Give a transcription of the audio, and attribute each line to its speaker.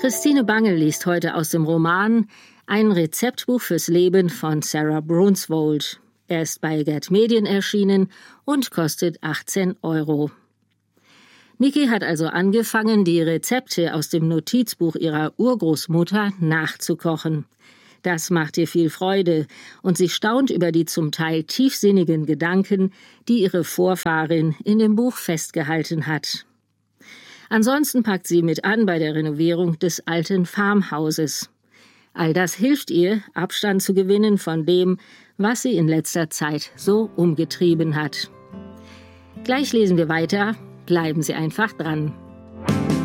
Speaker 1: Christine Bange liest heute aus dem Roman Ein Rezeptbuch fürs Leben von Sarah Brunswold. Er ist bei Gerd Medien erschienen und kostet 18 €. Niki hat also angefangen, die Rezepte aus dem Notizbuch ihrer Urgroßmutter nachzukochen. Das macht ihr viel Freude und sie staunt über die zum Teil tiefsinnigen Gedanken, die ihre Vorfahrin in dem Buch festgehalten hat. Ansonsten packt sie mit an bei der Renovierung des alten Farmhauses. All das hilft ihr, Abstand zu gewinnen von dem, was sie in letzter Zeit so umgetrieben hat. Gleich lesen wir weiter, bleiben Sie einfach dran.